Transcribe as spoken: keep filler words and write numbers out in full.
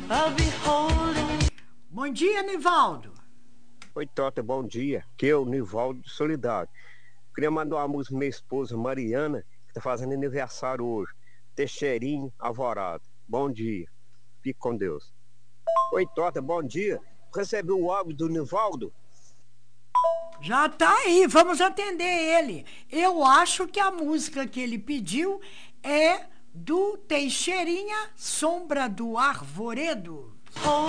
I'll be holding you. Bom dia, Nivaldo. Oi, Tota, bom dia. Aqui é o Nivaldo de Solidário. Queria mandar uma música pra minha esposa Mariana, que tá fazendo aniversário hoje. Teixeirinho Alvorada. Bom dia. Fique com Deus. Oi, Tota, bom dia. Recebeu o áudio do Nivaldo? Já tá aí, vamos atender ele. Eu acho que a música que ele pediu é do Teixeirinha, Sombra do Arvoredo. Hold